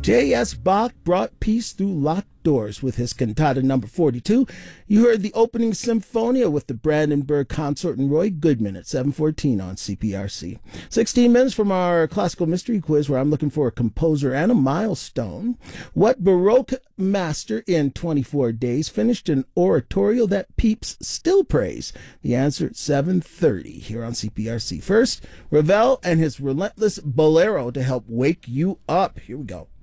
J.S. Bach brought peace through locked doors with his cantata number 42. You heard the opening Symphonia with the Brandenburg Consort and Roy Goodman at 7:14 on CPRC. 16 minutes from our classical mystery quiz, where I'm looking for a composer and a milestone. What Baroque master in 24 days finished an oratorio that peeps still praise? The answer at 7:30 here on CPRC. First, Ravel and his relentless bolero to help wake you up. Here we go.